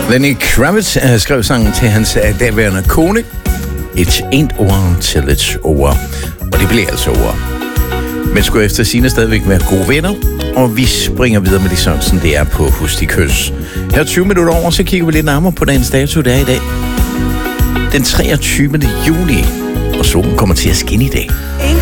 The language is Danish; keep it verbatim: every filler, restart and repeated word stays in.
Lenny Kravitz uh, skrev sangen til hans uh, daværende kone. It ain't over till it's over. Og det bliver altså over. Men skulle efter sine stadigvæk være gode venner. Og vi springer videre med de sådan, som det er på Hus de Kys. Her tyve minutter over, så kigger vi lidt nærmere på dagens dato, det er i dag. Den treogtyvende juli. Og solen kommer til at skinne i dag.